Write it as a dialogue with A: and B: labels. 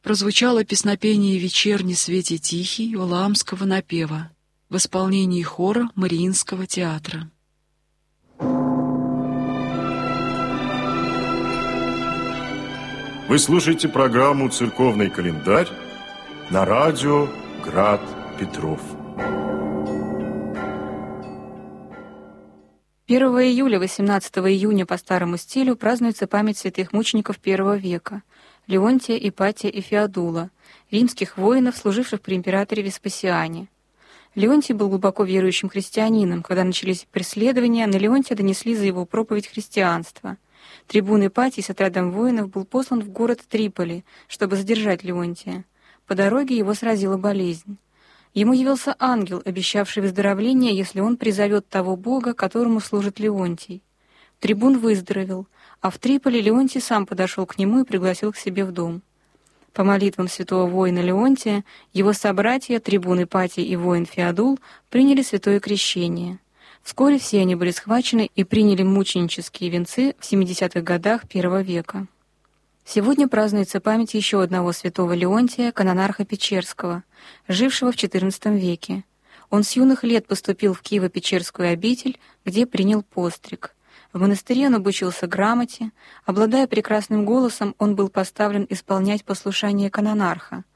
A: прозвучало песнопение «Вечерний свете тихий» Валаамского напева в исполнении хора Мариинского театра.
B: Вы слушаете программу «Церковный календарь» на радио «Град Петров».
C: 1 июля, 18 июня по старому стилю празднуется память святых мучеников I века Леонтия, Ипатия и Феодула, римских воинов, служивших при императоре Веспасиане. Леонтий был глубоко верующим христианином. Когда начались преследования, на Леонтия донесли за его проповедь христианства. Трибун Ипатий с отрядом воинов был послан в город Триполи, чтобы задержать Леонтия. По дороге его сразила болезнь. Ему явился ангел, обещавший выздоровление, если он призовет того Бога, которому служит Леонтий. Трибун выздоровел, а в Триполи Леонтий сам подошел к нему и пригласил к себе в дом. По молитвам святого воина Леонтия, его собратья, трибун Ипатий и воин Феодул, приняли святое крещение. Вскоре все они были схвачены и приняли мученические венцы в 70-х годах I века. Сегодня празднуется память еще одного святого Леонтия, канонарха Печерского, жившего в XIV веке. Он с юных лет поступил в Киево-Печерскую обитель, где принял постриг. В монастыре он обучился грамоте. Обладая прекрасным голосом, он был поставлен исполнять послушание канонарха.